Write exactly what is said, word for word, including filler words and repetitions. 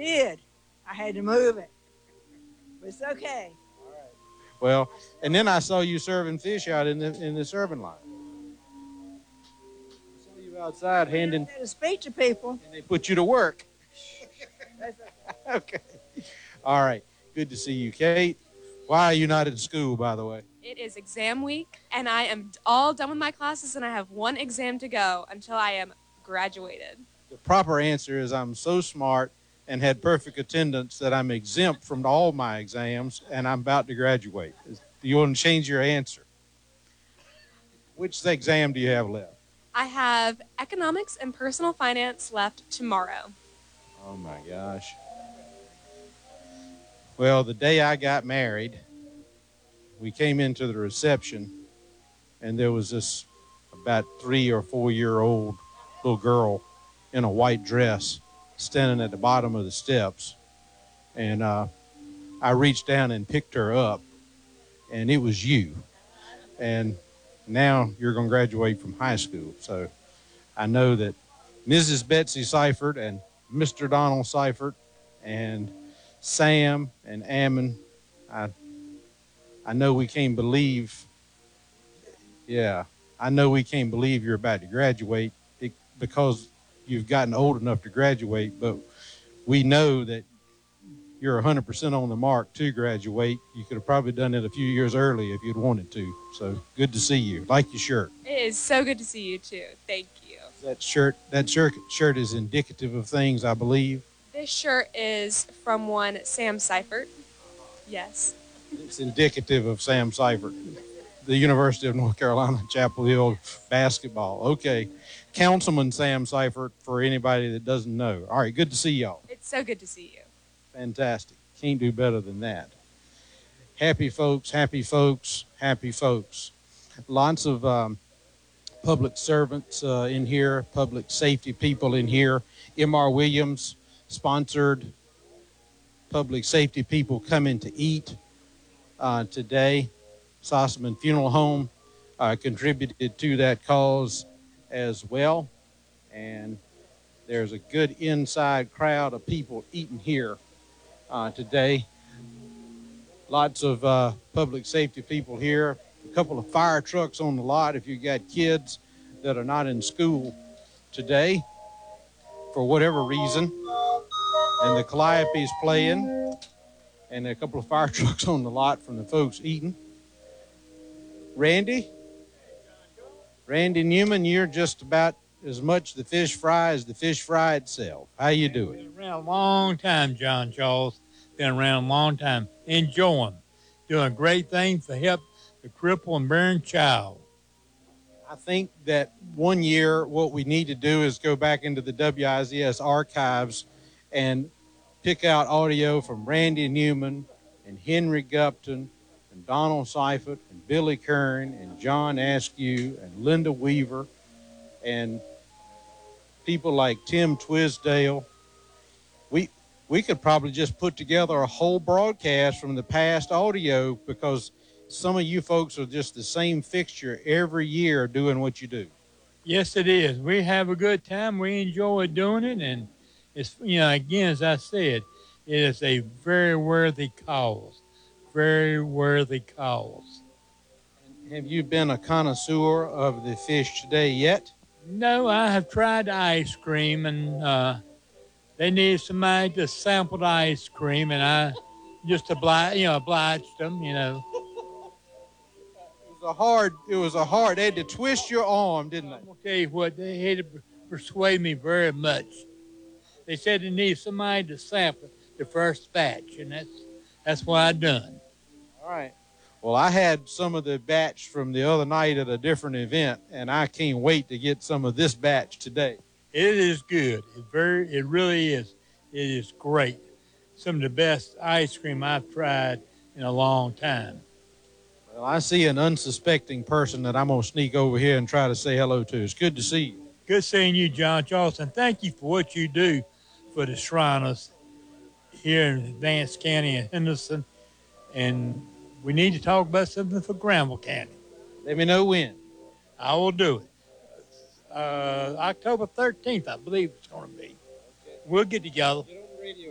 did. I had to move it. But it's okay. Well, and then I saw you serving fish out in the in the serving line. I saw you outside I handing, had to speak to people. and they put you to work. That's Okay. All right. Good to see you, Kate. Why are you not in school, by the way? It is exam week, and I am all done with my classes, and I have one exam to go until I am graduated. The proper answer is I'm so smart and had perfect attendance that I'm exempt from all my exams and I'm about to graduate. Do you want to change your answer? Which exam do you have left? I have economics and personal finance left tomorrow. Oh my gosh. Well, the day I got married, we came into the reception and there was this about three or four year old little girl in a white dress standing at the bottom of the steps. And uh, I reached down and picked her up, and it was you. And now you're going to graduate from high school. So I know that Missus Betsy Seifert and Mister Donald Seifert and Sam and Ammon, I, I know we can't believe, yeah, I know we can't believe you're about to graduate because you've gotten old enough to graduate, but we know that you're one hundred percent on the mark to graduate. You could have probably done it a few years early if you'd wanted to. So good to see you. Like your shirt. It is so good to see you, too. Thank you. That shirt, that shirt, shirt is indicative of things, I believe. This shirt is from one Sam Seifert. Yes. It's indicative of Sam Seifert, the University of North Carolina, Chapel Hill basketball. Okay. Councilman Sam Seifert, for anybody that doesn't know. All right, good to see y'all. It's so good to see you. Fantastic. Can't do better than that. Happy folks, happy folks, happy folks. Lots of um, public servants uh, in here, public safety people in here. M R Williams sponsored public safety people coming to eat uh, today. Sossaman Funeral Home uh, contributed to that cause as well. And there's a good inside crowd of people eating here uh, today. Lots of uh, public safety people here. A couple of fire trucks on the lot if you got kids that are not in school today for whatever reason. And the Calliope's playing. And a couple of fire trucks on the lot from the folks eating. Randy? Randy Newman, you're just about as much the fish fry as the fish fry itself. How you doing? Been around a long time, John Charles. Been around a long time. Enjoying. Doing great things to help the crippled and barren child. I think that one year what we need to do is go back into the W I Z S archives and pick out audio from Randy Newman and Henry Gupton and Donald Seifert and Billy Kern and John Askew and Linda Weaver and people like Tim Twisdale. We we could probably just put together a whole broadcast from the past audio because some of you folks are just the same fixture every year doing what you do. Yes, it is. We have a good time. We enjoy doing it. And it's, you know, again, as I said, it is a very worthy cause. Very worthy cause. Have you been a connoisseur of the fish today yet? No, I have tried the ice cream, and uh, they needed somebody to sample the ice cream, and I just obliged, you know, obliged them, you know. It was a hard, it was a hard, they had to twist your arm, didn't they? I'm going to tell you what, they had to persuade me very much. They said they needed somebody to sample the first batch, and that's, that's what I done. All right. Well, I had some of the batch from the other night at a different event, and I can't wait to get some of this batch today. It is good. It very, it really is. It is great. Some of the best ice cream I've tried in a long time. Well, I see an unsuspecting person that I'm going to sneak over here and try to say hello to. It's good to see you. Good seeing you, John Charleston. Thank you for what you do for the Shriners here in Vance County and Henderson. And we need to talk about something for Granville County. Let me know when. I will do it. Uh, October thirteenth, I believe it's going to be. We'll get together.